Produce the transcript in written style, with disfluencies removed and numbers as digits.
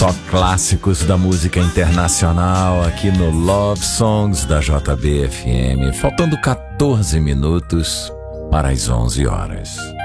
Só clássicos da música internacional aqui no Love Songs da JB FM. Faltando 14 minutos para as 11 horas.